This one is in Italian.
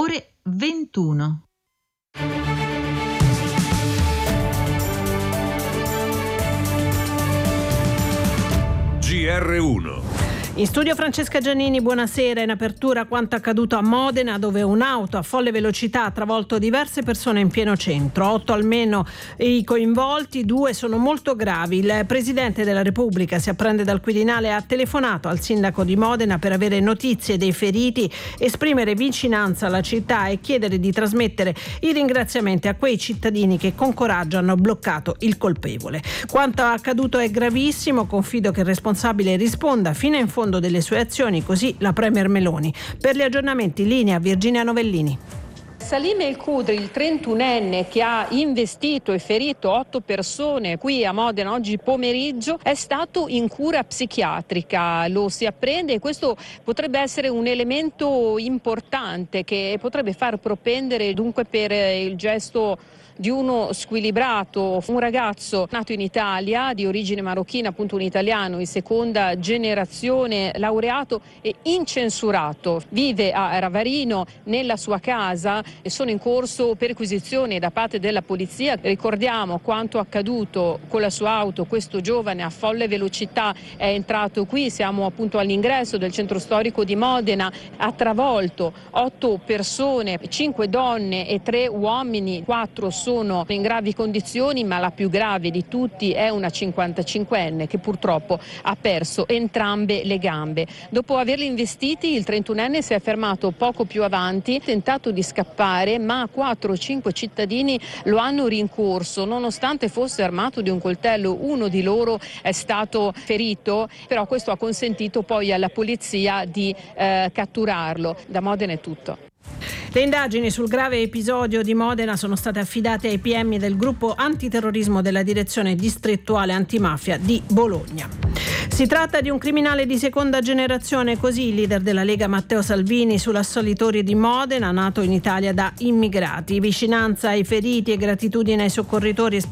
ore 21. GR1. In studio Francesca Giannini, buonasera. In apertura quanto accaduto a Modena, dove un'auto a folle velocità ha travolto diverse persone in pieno centro. 8 almeno i coinvolti, 2 sono molto gravi. Il Presidente della Repubblica, si apprende dal Quirinale, ha telefonato al sindaco di Modena per avere notizie dei feriti, esprimere vicinanza alla città e chiedere di trasmettere i ringraziamenti a quei cittadini che con coraggio hanno bloccato il colpevole. Quanto accaduto è gravissimo, confido che il responsabile risponda fino in fondo delle sue azioni, così la Premier Meloni. Per gli aggiornamenti linea Virginia Novellini. Salim El Khudri, il 31enne che ha investito e ferito 8 persone qui a Modena oggi pomeriggio, è stato in cura psichiatrica, lo si apprende, e questo potrebbe essere un elemento importante che potrebbe far propendere dunque per il gesto di uno squilibrato, un ragazzo nato in Italia di origine marocchina, appunto un italiano in seconda generazione, laureato e incensurato, vive a Ravarino nella sua casa e sono in corso perquisizioni da parte della polizia. Ricordiamo quanto accaduto con la sua auto, questo giovane a folle velocità è entrato qui, siamo appunto all'ingresso del centro storico di Modena, ha travolto 8 persone, 5 donne e 3 uomini, 4 sono in gravi condizioni, ma la più grave di tutti è una 55enne che purtroppo ha perso entrambe le gambe. Dopo averli investiti, il 31enne si è fermato poco più avanti, tentato di scappare, ma 4 o 5 cittadini lo hanno rincorso, nonostante fosse armato di un coltello. Uno di loro è stato ferito, però questo ha consentito poi alla polizia di catturarlo. Da Modena è tutto. Le indagini sul grave episodio di Modena sono state affidate ai PM del gruppo antiterrorismo della direzione distrettuale antimafia di Bologna. Si tratta di un criminale di seconda generazione, così il leader della Lega Matteo Salvini sull'assalitori di Modena, nato in Italia da immigrati. Vicinanza ai feriti e gratitudine ai soccorritori